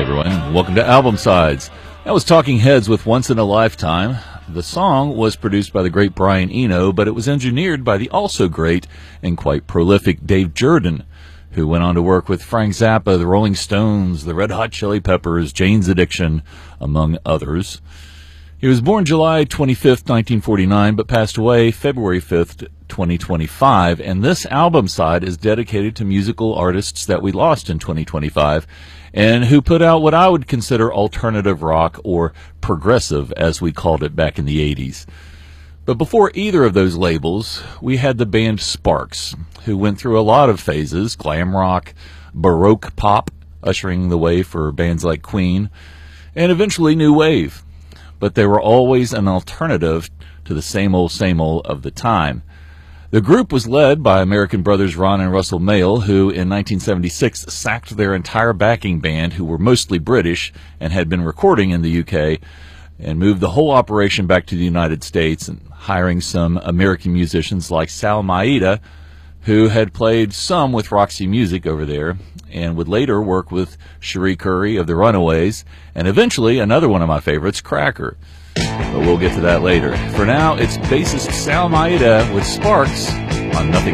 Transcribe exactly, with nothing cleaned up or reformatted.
everyone, and welcome to Album Sides. That was Talking Heads with Once in a Lifetime. The song was produced by the great Brian Eno, but it was engineered by the also great and quite prolific Dave Jordan, who went on to work with Frank Zappa, the Rolling Stones, the Red Hot Chili Peppers, Jane's Addiction, among others. He was born July twenty-fifth, nineteen forty-nine, but passed away February fifth, twenty twenty-five, and this album side is dedicated to musical artists that we lost in twenty twenty-five and who put out what I would consider alternative rock, or progressive as we called it back in the eighties. But before either of those labels, we had the band Sparks, who went through a lot of phases: glam rock, baroque pop, ushering the way for bands like Queen, and eventually new wave. But they were always an alternative to the same old, same old of the time. The group was led by American brothers Ron and Russell Mael, who in nineteen seventy-six sacked their entire backing band, who were mostly British and had been recording in the U K, and moved the whole operation back to the United States, and hiring some American musicians like Sal Maeda, who had played some with Roxy Music over there, and would later work with Cherie Currie of the Runaways, and eventually another one of my favorites, Cracker. But we'll get to that later. For now, it's bassist Sal Maeda with Sparks on Nothing